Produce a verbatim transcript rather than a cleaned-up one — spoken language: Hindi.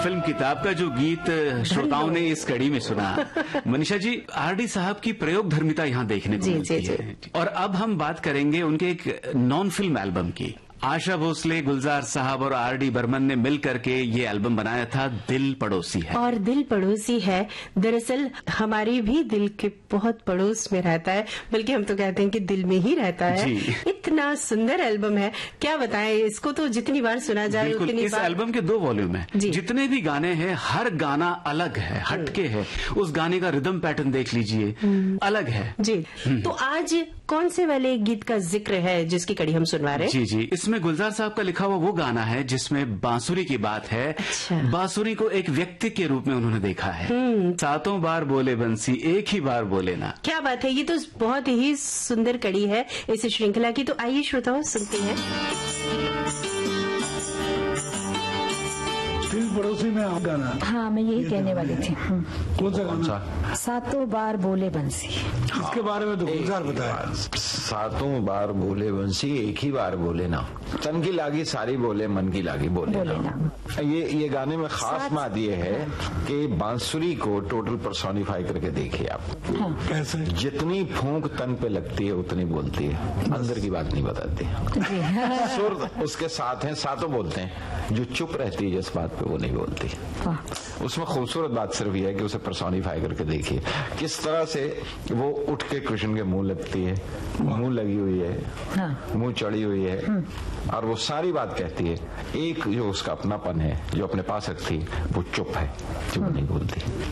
फिल्म किताब का जो गीत श्रोताओं ने इस कड़ी में सुना, मनीषा जी, आर डी साहब की प्रयोग धर्मिता यहाँ देखने को मिलती है। और अब हम बात करेंगे उनके एक नॉन फिल्म एल्बम की। आशा भोसले, गुलजार साहब और आर डी बर्मन ने मिल करके ये एल्बम बनाया था, दिल पड़ोसी है। और दिल पड़ोसी है दरअसल हमारे भी दिल के बहुत पड़ोस में रहता है, बल्कि हम तो कहते हैं कि दिल में ही रहता है। इतना सुंदर एल्बम है, क्या बताएं, इसको तो जितनी बार सुना जाए उतनी इस बार। एल्बम के दो वॉल्यूम है, जितने भी गाने हैं हर गाना अलग है, हटके है। उस गाने का रिदम पैटर्न देख लीजिए, अलग है जी। तो आज कौन से वाले गीत का जिक्र है जिसकी कड़ी हम सुनवा रहे हैं? जी जी, इसमें गुलजार साहब का लिखा हुआ वो गाना है जिसमें बांसुरी की बात है। अच्छा। बांसुरी को एक व्यक्ति के रूप में उन्होंने देखा है। सातों बार बोले बंसी, एक ही बार बोले ना। क्या बात है, ये तो बहुत ही सुंदर कड़ी है इस श्रृंखला की। तो आइए श्रोताओं सुनते हैं। दिल पड़ोसी में आप गाना। हाँ, मैं यही कहने वाली थी। कौन सा गाना? सातों बार बोले बंसी। इसके बारे में तो गुलजार बताया। सातों बार बोले बंसी, एक ही बार बोले ना। तन की लागी सारी बोले, मन की लागी बोले, बोले ना, ना। ये ये गाने में खास बात ये है कि बांसुरी को टोटल पर्सोनिफाई करके देखिए आप। हाँ। कैसे? जितनी फूंक तन पे लगती है उतनी बोलती है, अंदर की बात नहीं बताती। सुर उसके साथ हैं, सातों बोलते हैं। जो चुप रहती है जिस बात पे वो नहीं बोलती। उसमें खूबसूरत बात सिर्फ ये है कि उसे पर्सोनिफाई करके देखिए किस तरह से वो उठ के कृष्ण के मुंह लगती है, मुंह लगी हुई है, हाँ। मुंह चढ़ी हुई है, और वो सारी बात कहती है। एक जो उसका अपनापन है जो अपने पास रखती है, वो चुप है, चुप नहीं बोलती।